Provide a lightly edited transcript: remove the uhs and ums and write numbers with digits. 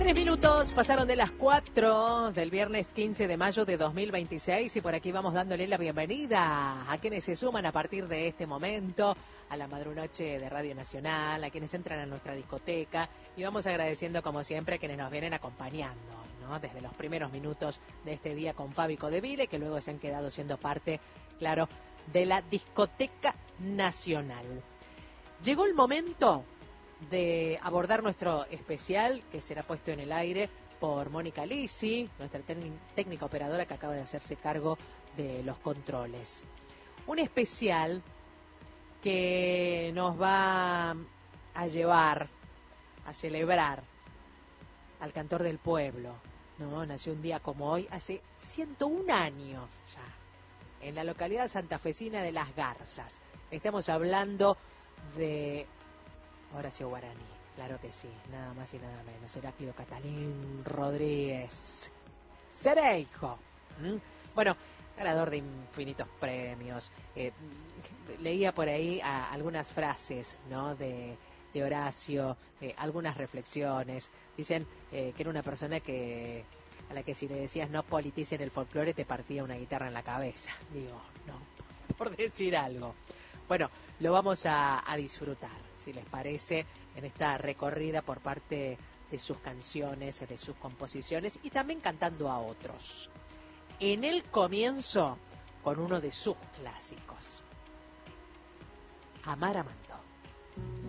3 minutos pasaron de las 4 del viernes 15 de mayo de 2026 y por aquí vamos dándole la bienvenida a quienes se suman a partir de este momento a la madrunoche de Radio Nacional, a quienes entran a nuestra discoteca y vamos agradeciendo como siempre a quienes nos vienen acompañando, ¿no? Desde los primeros minutos de este día con Fabi Codeville, que luego se han quedado siendo parte, claro, de la discoteca nacional. Llegó el momento de abordar nuestro especial que será puesto en el aire por Mónica Lisi, nuestra técnica operadora que acaba de hacerse cargo de los controles. Un especial que nos va a llevar a celebrar al cantor del pueblo, ¿no? Nació un día como hoy, hace 101 años ya, en la localidad santafesina de Las Garzas. Estamos hablando de Horacio Guaraní, claro que sí, nada más y nada menos. Heraclio Catalín Rodríguez Cereijo. Bueno, ganador de infinitos premios. Leía por ahí algunas frases, ¿no? de Horacio, algunas reflexiones. Dicen que era una persona a la que si le decías no politicen el folclore te partía una guitarra en la cabeza. Digo, no, por decir algo. Bueno, lo vamos a disfrutar, si les parece, en esta recorrida por parte de sus canciones, de sus composiciones y también cantando a otros. En el comienzo, con uno de sus clásicos, Amar Amando.